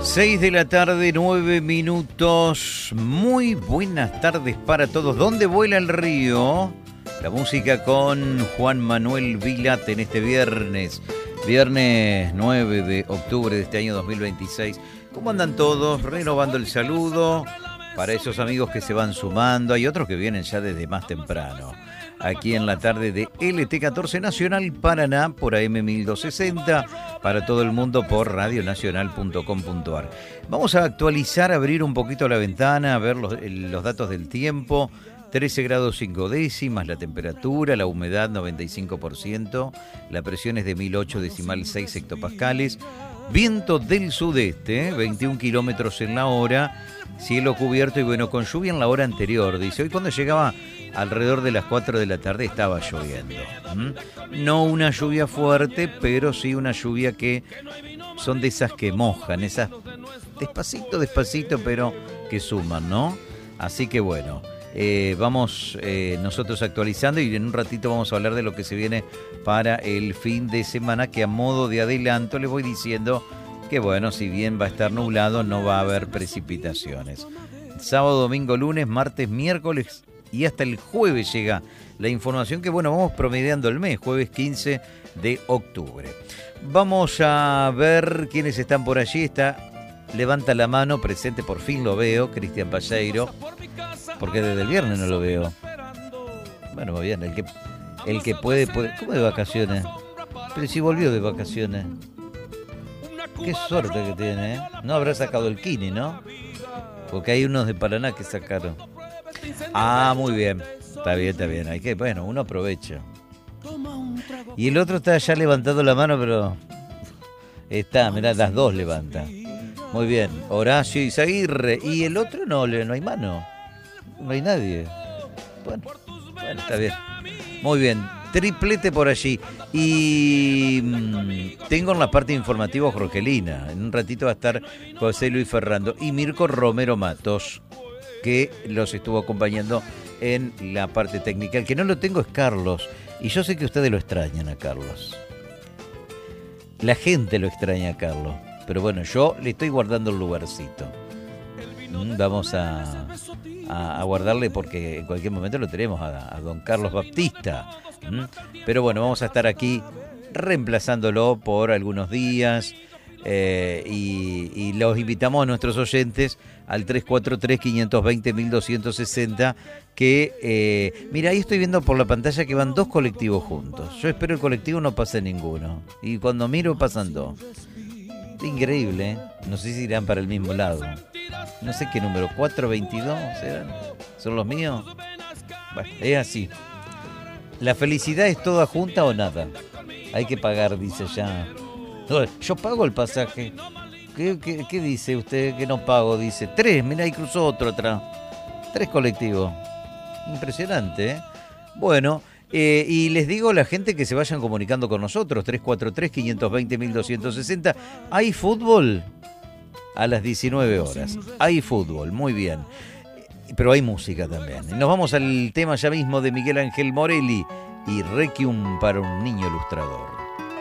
6 de la tarde, 9 minutos. Muy buenas tardes para todos. ¿Dónde vuela el río? La música con Juan Manuel Vilat en este viernes 9 de octubre de este año 2026. ¿Cómo andan todos? Renovando el saludo para esos amigos que se van sumando. Hay otros que vienen ya desde más temprano. Aquí en la tarde de LT14 Nacional Paraná por AM 1260, para todo el mundo por radionacional.com.ar. Vamos a actualizar, abrir un poquito la ventana, a ver los datos del tiempo. 13 grados 5 décimas, la temperatura, la humedad 95%, la presión es de 1008,6 hectopascales, viento del sudeste, 21 kilómetros en la hora, cielo cubierto y bueno, con lluvia en la hora anterior, dice. Hoy cuando llegaba alrededor de las 4 de la tarde estaba lloviendo. No una lluvia fuerte, pero sí una lluvia que son de esas que mojan, esas despacito, pero que suman, ¿no? Así que bueno, vamos nosotros actualizando y en un ratito vamos a hablar de lo que se viene para el fin de semana, que a modo de adelanto les voy diciendo que bueno, si bien va a estar nublado, no va a haber precipitaciones. Sábado, domingo, lunes, martes, miércoles y hasta el jueves llega la información que, bueno, vamos promediando el mes, jueves 15 de octubre. Vamos a ver quiénes están por allí. Levanta la mano, presente, por fin lo veo, Cristian Palleiro, porque desde el viernes no lo veo. Bueno, muy bien, el que puede. ¿Cómo de vacaciones? Pero si volvió de vacaciones. Qué suerte que tiene, ¿eh? No habrá sacado el Kini, ¿no? Porque hay unos de Paraná que sacaron. Ah, muy bien. Está bien. Hay que, bueno, uno aprovecha. Y el otro está ya levantando la mano, pero mirá, las dos levanta. Muy bien. Horacio Izaguirre. Y el otro no hay mano. No hay nadie. Bueno, está bien. Muy bien. Triplete por allí. Y tengo en la parte informativa Jorgelina. En un ratito va a estar José Luis Ferrando y Mirko Romero Matos, que los estuvo acompañando en la parte técnica. El que no lo tengo es Carlos. Y yo sé que ustedes lo extrañan a Carlos. La gente lo extraña a Carlos. Pero bueno, yo le estoy guardando el lugarcito. Vamos a guardarle porque en cualquier momento lo tenemos a don Carlos Baptista. Pero bueno, vamos a estar aquí reemplazándolo por algunos días. Y los invitamos a nuestros oyentes al 343-520-1260 que, mira, ahí estoy viendo por la pantalla que van dos colectivos juntos. Yo espero el colectivo no pase ninguno. Y cuando miro pasan dos. Increíble, ¿eh? No sé si irán para el mismo lado. No sé qué número, 422 serán. ¿Son los míos? Bueno, es así. ¿La felicidad es toda junta o nada? Hay que pagar, dice ya. No, yo pago el pasaje. ¿Qué dice usted que no pago? Dice 3, mira, ahí cruzó otro atrás. 3 colectivos. Impresionante, ¿eh? Bueno, y les digo a la gente que se vayan comunicando con nosotros. 343-520-1260. ¿Hay fútbol? A las 19 horas. Hay fútbol, muy bien. Pero hay música también. Nos vamos al tema ya mismo de Miguel Ángel Morelli y Requiem para un niño ilustrador.